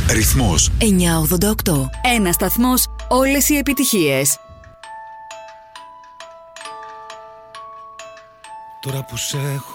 Ρυθμός 988. Ένας σταθμός, όλες οι επιτυχίες. Τώρα που σε έχω